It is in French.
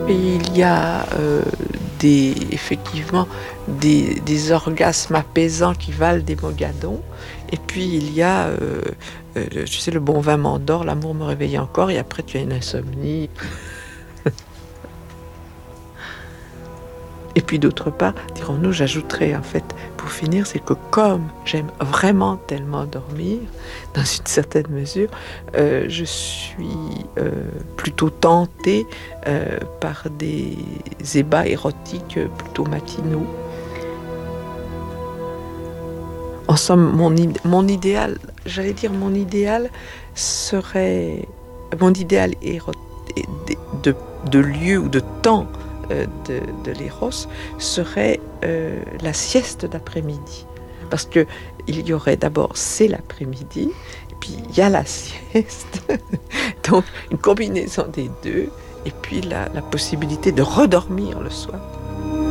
Et il y a effectivement des orgasmes apaisants qui valent des mogadons. Et puis il y a, tu sais, le bon vin m'endort, l'amour me réveille encore, et après tu as une insomnie. Et puis d'autre part, dirons-nous, j'ajouterais en fait, pour finir, c'est que comme j'aime vraiment tellement dormir, dans une certaine mesure, je suis plutôt tentée par des ébats érotiques plutôt matinaux. En somme, mon idéal, j'allais dire mon idéal serait, mon idéal de lieu ou de temps de l'éros serait la sieste d'après-midi. Parce que il y aurait d'abord, c'est l'après-midi, et puis il y a la sieste, donc une combinaison des deux, et puis la possibilité de redormir le soir.